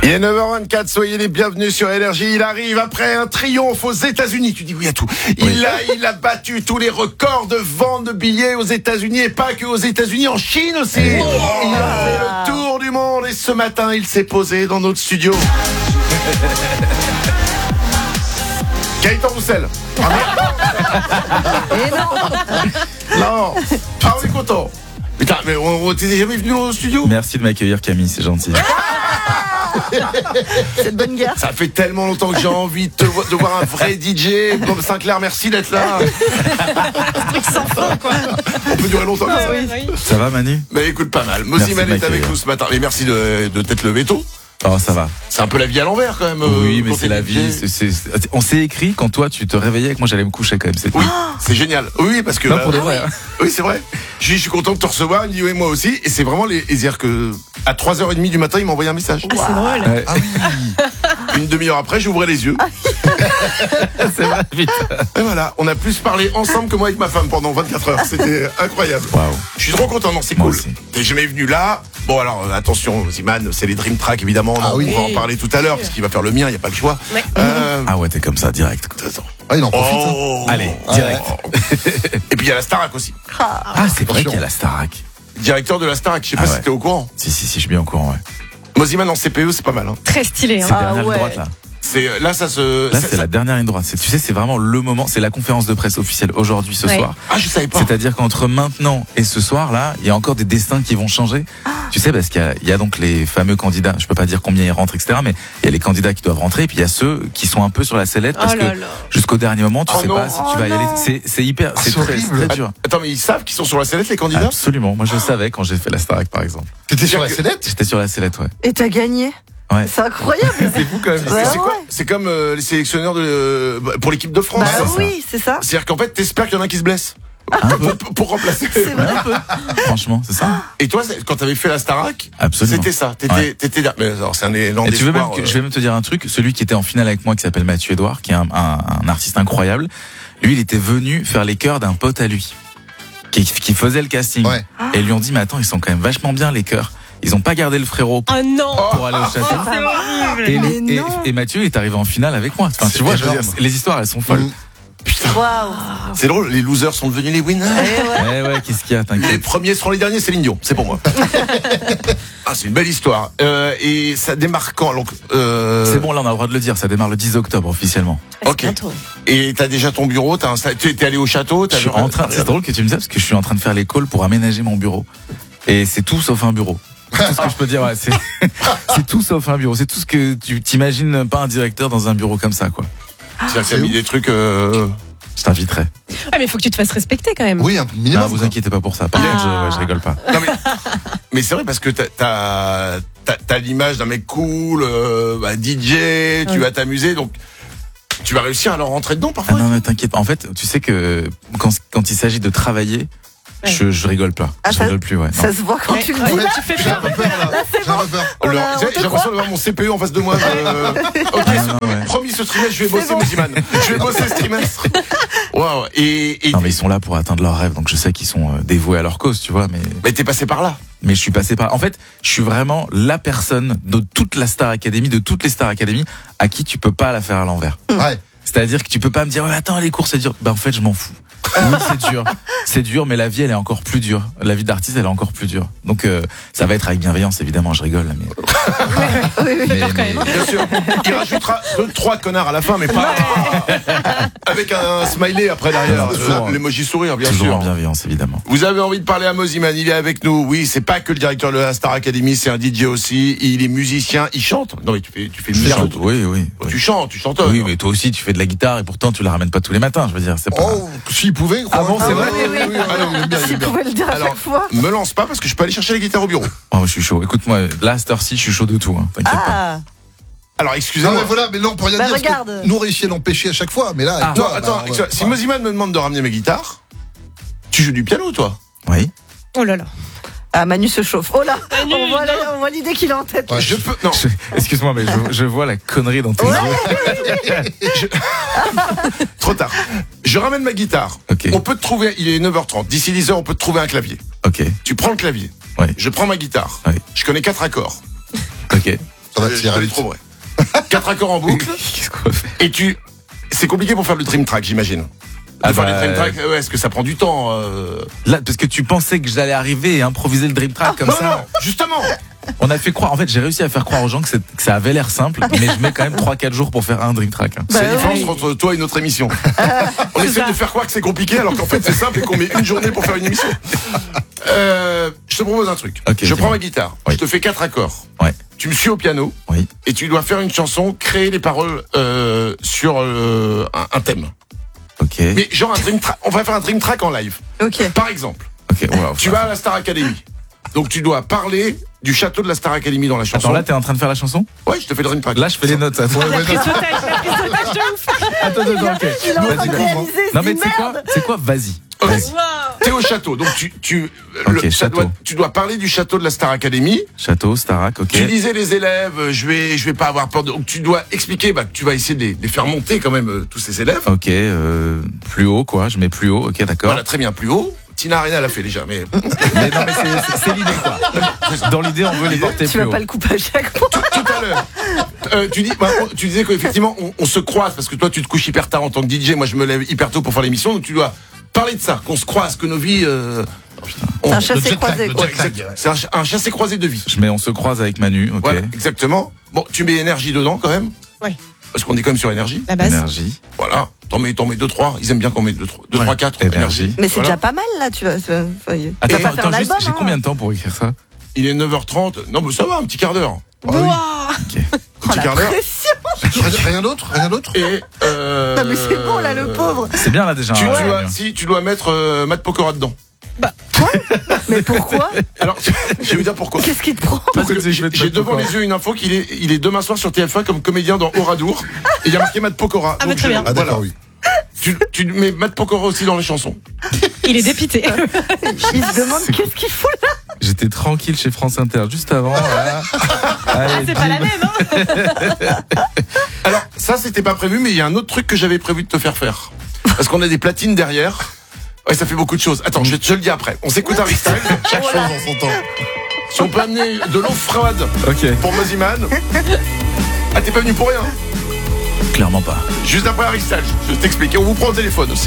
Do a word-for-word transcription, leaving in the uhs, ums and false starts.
Il est neuf heures vingt-quatre, soyez les bienvenus sur Énergie. Il arrive après un triomphe aux États-Unis. Tu dis oui à tout. Il, oui. A, il a battu tous les records de vente de billets aux États-Unis et pas que aux États-Unis, en Chine aussi. Oh. Il a fait le tour du monde et ce matin, il s'est posé dans notre studio. Gaëtan Roussel. Ah et non. Non. Ah, on est content. Putain, mais on, on t'es jamais venu au studio? Merci de m'accueillir, Camille, c'est gentil. C'est de bonne guerre. Ça fait tellement longtemps que j'ai envie de, te vo- de voir un vrai D J comme Sinclair. Merci d'être là. Truc sans fin, quoi. On peut durer longtemps. Ah, oui, oui. Ça va, Manu? Mais écoute, pas mal. Moziman est avec nous ce matin. Et merci de, de t'être levé tôt. Oh, ça va. C'est un peu la vie à l'envers quand même. Oui, euh, mais c'est la vie. C'est, c'est, c'est... On s'est écrit quand toi tu te réveillais et que moi j'allais me coucher quand même. C'est oui, oh c'est génial. Oui, parce que. Non, pour de vrai. Hein. Oui, c'est vrai. Je, je suis content de te recevoir. Il me dit oui, moi aussi. Et c'est vraiment les. C'est-à-dire que à trois heures trente du matin, il m'a envoyé un message. Ah, wow. C'est drôle. Ouais. Ah oui. Une demi-heure après, j'ouvrais les yeux. C'est vrai, vite. Et voilà, on a plus parlé ensemble que moi avec ma femme pendant vingt-quatre heures. C'était incroyable. Wow. Je suis trop content, non, c'est moi cool. Aussi. T'es jamais venu là. Bon, alors, attention, Moziman, c'est les Dream Track, évidemment. Ah, on oui. va en parler tout à l'heure, parce qu'il va faire le mien, il n'y a pas le choix. Ouais. Euh... Ah ouais, t'es comme ça, direct. Ah, il en profite. Oh, hein. Allez, direct. Oh. Et puis il y a la Starac aussi. Ah, c'est vrai qu'il y a la Starac. Directeur de la Starac, je sais Ah pas ouais. si t'es au courant. Si, si, si, je suis bien au courant, ouais. Moziman en C P E, c'est pas mal. Hein. Très stylé. C'est Hein. la dernière Ah, ligne ouais. droite, là. C'est, là, ça se. Là, ça, c'est ça... la dernière ligne droite. C'est, tu sais, c'est vraiment le moment. C'est la conférence de presse officielle aujourd'hui, ce ouais. soir. Ah, je savais pas. C'est-à-dire qu'entre maintenant et ce soir, là, il y a encore des destins qui vont changer. Ah. Tu sais, parce qu'il y a, il y a donc les fameux candidats. Je peux pas dire combien ils rentrent, et cetera. Mais il y a les candidats qui doivent rentrer, et puis il y a ceux qui sont un peu sur la sellette parce oh là que là. jusqu'au dernier moment, tu oh sais non. pas si oh tu vas non. y aller. C'est, c'est hyper, Ah, c'est, c'est très, horrible. très dur. Attends, mais ils savent qu'ils sont sur la sellette, les candidats? Absolument. Moi, je savais quand j'ai fait la Starac, par exemple. T'étais sur la sellette? J'étais sur la sellette, ouais. Et t'as gagné. Ouais. C'est incroyable. C'est fou quand même. Ouais, c'est, quoi ouais. c'est comme euh, les sélectionneurs de, euh, pour l'équipe de France. Bah c'est oui, c'est ça. C'est-à-dire qu'en fait, t'espères qu'il y en a un qui se blesse. Un peu. Pour, pour remplacer. C'est vrai. Un peu. Franchement, c'est ça. Et toi, quand t'avais fait la Starac, Absolument. c'était ça. T'étais, Ouais. t'étais là. Mais alors, c'est un élan Et tu veux même d'espoir. que, euh... je vais même te dire un truc. Celui qui était en finale avec moi, qui s'appelle Mathieu Edouard, qui est un, un, un artiste incroyable. Lui, il était venu faire les chœurs d'un pote à lui, qui, qui faisait le casting. Ouais. Et ils lui ont dit, mais attends, ils sont quand même vachement bien les chœurs. Ils ont pas gardé le frérot Oh non. pour aller au château. C'est horrible. Et, Mais et, non. et Mathieu est arrivé en finale avec moi. Enfin, tu vois, je veux dire, énorme. les histoires, elles sont folles. Mmh. Putain. Waouh. C'est drôle, les losers sont devenus les winners. Eh ouais. Eh ouais, qu'est-ce qu'il y a, Les t'inquiète. premiers seront les derniers, c'est Dion, c'est pour moi. Ah, c'est une belle histoire. Euh, et ça démarre quand donc, euh... C'est bon, là, on a le droit de le dire. Ça démarre le dix octobre, officiellement. Ok. Et t'as déjà ton bureau, t'as installé, tu es allé au château, t'as Je suis en train, c'est drôle que tu me dises parce que je suis en train de faire les calls pour aménager mon bureau. Et c'est tout sauf un bureau. C'est tout ce que je peux dire, ouais, c'est, c'est tout sauf un bureau. C'est tout ce que tu t'imagines pas un directeur dans un bureau comme ça, quoi. C'est-à-dire que t'as mis des trucs, euh... Je t'inviterai. Ah, mais il faut que tu te fasses respecter quand même. Oui, un minimum. Non, vous quoi. inquiétez pas pour ça. Par Ah. contre, je, ouais, je rigole pas. Non mais, mais c'est vrai parce que t'as, t'as, t'as, t'as l'image d'un mec cool, euh, bah, D J, tu Oui. vas t'amuser, donc tu vas réussir à leur rentrer dedans Ah parfois. non, mais t'inquiète pas. En fait, tu sais que quand, quand il s'agit de travailler, Ouais. je, je rigole pas. Ah, je ça- rigole plus, ouais. non. Ça se voit quand tu le Ouais, dis. ouais, Tu fais j'ai un peur. peu peur là. J'ai un peu peur. On Alors, a- on j'ai te j'ai l'impression d'avoir mon C P E en face de moi. Euh... Ok, Ah, ce- non, ouais. promis ce trimestre, je vais bosser, bon. Moziman. Je vais bosser ce trimestre. Waouh. Et, et Non, mais ils sont là pour atteindre leurs rêves, donc je sais qu'ils sont euh, dévoués à leur cause, tu vois, mais. mais t'es passé par là. Mais je suis passé par. En fait, je suis vraiment la personne de toute la Star Academy, de toutes les Star Academy, à qui tu peux pas la faire à l'envers. Ouais. C'est-à-dire que tu peux pas me dire, ouais, attends, les cours c'est dur. Bah en fait, je m'en fous. Oui, c'est dur, c'est dur, mais la vie elle est encore plus dure. La vie d'artiste elle est encore plus dure. Donc euh, ça va être avec bienveillance évidemment. Je rigole, mais. Oui, oui, mais, d'accord, quand mais- même. Bien sûr. Il rajoutera deux, trois connards à la fin, mais pas avec un smiley après derrière. Toujours. Euh, L'emoji sourire, bien Toujours sûr. en bienveillance évidemment. Vous avez envie de parler à Moziman, il est avec nous. Oui, c'est pas que le directeur de la Star Academy, c'est un D J aussi. Il est musicien, il chante. Non mais tu fais, tu fais Je merde. chante, oui, oui. oui. Tu chantes, tu chantes. Oui, mais toi aussi tu fais de la guitare et pourtant tu la ramènes pas tous les matins. Je veux dire, c'est pas. Oh, s'il pouvait. Ah bon, c'est vrai. Oui, oui, oui. Alors, il aime bien, il Tu aime bien. pouvais le dire à Alors, chaque fois. me lance pas parce que je peux aller chercher la guitare au bureau. Oh, je suis chaud. Écoute-moi, là, à cette heure-ci, je suis chaud de tout. Hein. T'inquiète pas. Ah. Alors Non excusez-moi. mais voilà, mais non, pour rien Bah, dire, parce que regarde. nous on réussit à l'empêcher à chaque fois, mais là, avec Ah. toi, Non, attends, bah, on va- excuse- si Moziman me demande de ramener mes guitares, tu joues du piano toi? Oui. Oh là là. Ah, Manu se chauffe. Oh là. Manu, Ah, on voit, la- on voit l'idée qu'il a en tête. Ouais. Je peux. Non. Je- Excuse-moi, mais je, je vois la connerie dans tes yeux. Trop tard. Je ramène ma guitare. Ok. On peut te trouver, il est neuf heures trente. D'ici dix heures, on peut te trouver un clavier. Ok. Tu prends le clavier. Ouais. Je prends ma guitare. Ouais. Je connais quatre accords. Ok. Ça va, Euh, c'est je te l'ai vite. trop vrai. Quatre accords en boucle. Qu'est-ce qu'on va faire? Et tu. C'est compliqué pour faire le dream track, j'imagine. Ah de faire bah, les dream track, ouais, est-ce que ça prend du temps euh... Là, parce que tu pensais que j'allais arriver et improviser le dream track comme Non, ça. non, justement. On a fait croire, en fait, j'ai réussi à faire croire aux gens que, c'est- que ça avait l'air simple, mais je mets quand même trois quatre jours pour faire un dream track. hein. C'est la Bah différence oui. entre toi et notre émission. On essaie de faire croire que c'est compliqué alors qu'en fait c'est simple et qu'on met une journée pour faire une émission. Euh, je te propose un truc. Ok, je dis-moi. prends ma guitare, Oui. je te fais quatre accords. Ouais. Tu me suis au piano Oui. et tu dois faire une chanson, créer les paroles euh, sur euh, un, un thème. Ok. Mais genre un dream track. On va faire un dream track en live. Ok. Par exemple, Ok. Wow. tu vas à la Star Academy. Donc tu dois parler du château de la Star Academy dans la chanson. Attends, là, t'es en train de faire la chanson? Ouais, je te fais le dream track. Là, je fais les notes. Attends, Ouais, ouais, non. attends, attends, ok. Il est en train Vas-y, de vas-y. réaliser, Non, c'est mais une tu sais quoi? merde. C'est quoi? Vas-y. Ok. Vas-y. T'es au château, donc tu tu Ok, le- ça château. doit- tu dois parler du château de la Star Academy. Château, Starac, ok. Tu disais les élèves, euh, je vais je vais pas avoir peur de. Donc tu dois expliquer, bah que tu vas essayer de les, de les faire monter quand même euh, tous ces élèves. Ok, euh, plus haut, quoi. Je mets plus haut, ok, d'accord. Voilà, très bien, plus haut. Tina Arena l'a fait déjà, mais Mais non, mais c'est- c'est c'est l'idée, quoi. Dans l'idée, on veut les porter Tu plus vas haut. pas le couper à chaque fois. tout à l'heure. Euh, tu dis, bah, on- tu disais qu'effectivement on, on se croise parce que toi tu te couches hyper tard en tant que D J, moi je me lève hyper tôt pour faire l'émission, donc tu dois parler de ça, qu'on se croise, que nos vies. Euh, on- C'est un Le chassé jet lag, croisé. le quoi. Ouais, exact. C'est un, ch- un chassé croisé de vie. Je mets, on se croise avec Manu, ok. Voilà, exactement. Bon, tu mets énergie dedans quand même. Ouais. Parce qu'on est quand même sur énergie. La base. Énergie, Voilà. T'en mets, t'en mets deux, trois. Ils aiment bien qu'on mette deux, trois, deux, Ouais. trois, quatre. énergie. Mais c'est Voilà. déjà pas mal là, tu vas. tu vas- tu vas- tu Attends, vas pas attends, faire un attends, juste, album. j'ai hein. combien de temps pour écrire ça? Il est neuf heures trente. Non, mais ça va, un petit quart d'heure. Ah oui. Ouah. Ok. Un Oh, petit la quart d'heure. pression. Rien, rien d'autre Rien d'autre Et, euh, Non mais c'est bon là, le pauvre. C'est bien là déjà. Tu, tu ouais. dois, si, tu dois mettre euh, Matt Pokora dedans. Mais pourquoi? Alors, je vais vous dire pourquoi. Qu'est-ce qui te prend? Parce que J'ai je vais te j'ai mettre devant Pokora. les yeux une info qu'il est, il est demain soir sur T F un comme comédien dans Oradour. Et il y a marqué Matt Pokora. Ah, mais Donc, très je- bien. Ah d'accord, voilà. oui. Tu, tu mets Matt Pokora aussi dans les chansons. Il est dépité. Il se demande qu'est-ce qu'il fout là. J'étais tranquille chez France Inter juste avant. Voilà. Allez, C'est pas la bim. même, hein. Alors, ça, c'était pas prévu, mais il y a un autre truc que j'avais prévu de te faire faire. Parce qu'on a des platines derrière. Ouais, ça fait beaucoup de choses. Attends, je te le dis après. On s'écoute Harry Styles. Chaque chose en son temps. Si on peut amener de l'eau froide Ok. pour Moziman. Ah, t'es pas venu pour rien. Clairement pas. Juste après Harry Styles, je t'explique. Et on vous prend au téléphone aussi.